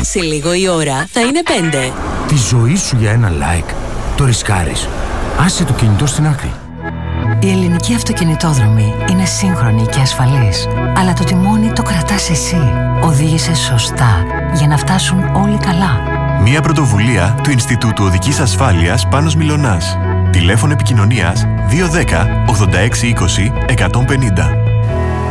Σε λίγο η ώρα θα είναι 5. Τη ζωή σου για ένα like. Το ρισκάρεις. Άσε το κινητό στην άκρη. Η ελληνική αυτοκινητόδρομη είναι σύγχρονη και ασφαλής. Αλλά το τιμόνι το κρατάς εσύ. Οδήγησε σωστά για να φτάσουν όλοι καλά. Μια πρωτοβουλία του Ινστιτούτου Οδικής Ασφάλειας Πάνος Μιλωνάς. Τηλέφωνο επικοινωνίας 210 86 20 150.